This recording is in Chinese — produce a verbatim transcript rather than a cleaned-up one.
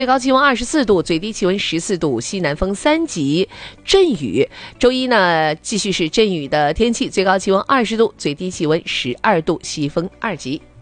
最高气温二十四度，最低气温十四度，西南风三级，阵雨。周一呢，继续是阵雨的天气，最高气温二十度，最低气温十二度，西风二级。